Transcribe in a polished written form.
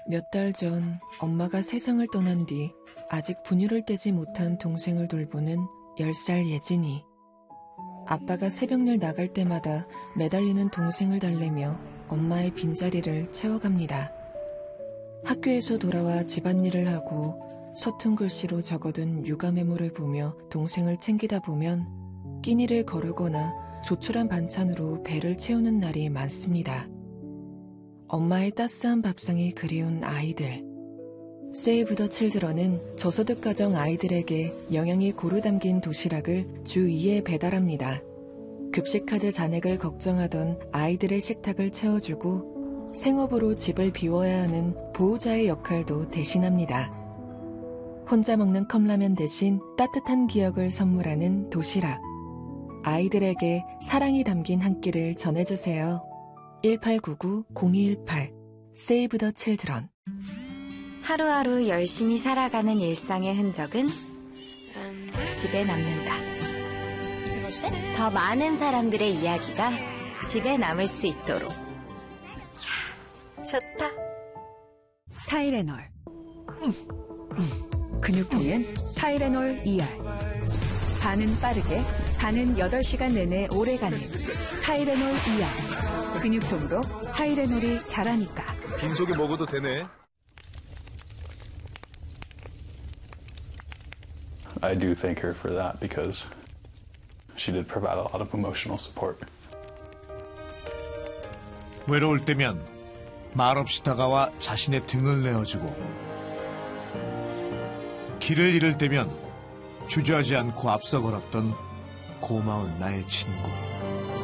몇 달 전 엄마가 세상을 떠난 뒤 아직 분유를 떼지 못한 동생을 돌보는 10살 예진이. 아빠가 새벽일 나갈 때마다 매달리는 동생을 달래며 엄마의 빈자리를 채워갑니다. 학교에서 돌아와 집안일을 하고 서툰 글씨로 적어둔 육아 메모를 보며 동생을 챙기다 보면 끼니를 거르거나 조촐한 반찬으로 배를 채우는 날이 많습니다. 엄마의 따스한 밥상이 그리운 아이들. 세이브 더 칠드런은 저소득 가정 아이들에게 영양이 고루 담긴 도시락을 주 2회 배달합니다. 급식카드 잔액을 걱정하던 아이들의 식탁을 채워주고 생업으로 집을 비워야 하는 보호자의 역할도 대신합니다. 혼자 먹는 컵라면 대신 따뜻한 기억을 선물하는 도시락. 아이들에게 사랑이 담긴 한 끼를 전해주세요. 1899-0218 세이브 더 칠드런. 하루하루 열심히 살아가는 일상의 흔적은 집에 남는다. 더 많은 사람들의 이야기가 집에 남을 수 있도록. 좋다. 타이레놀. 근육통엔 타이레놀 ER. 반은 빠르게, 반은 8시간 내내 오래가는 타이레놀 ER. 근육통도 타이레놀이 잘하니까. 빈속에 먹어도 되네. I do thank her for that because she did provide a lot of emotional support. 외로울 때면 말없이 다가와 자신의 등을 내어주고 길을 잃을 때면 주저하지 않고 앞서 걸었던 고마운 나의 친구.